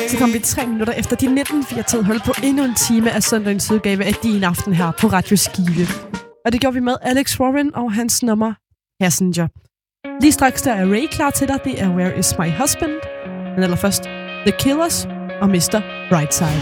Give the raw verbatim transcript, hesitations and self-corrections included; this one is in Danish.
Så kom vi tre minutter efter de nitten, vi har taget hul på endnu en time af søndagens udgave af Din Aften her på Radio Skive. Og det gjorde vi med Alex Warren og hans nummer Passenger. Lige straks der er Ray klar til dig. Det er Where Is My Husband? Men allerførst The Killers og mister Brightside.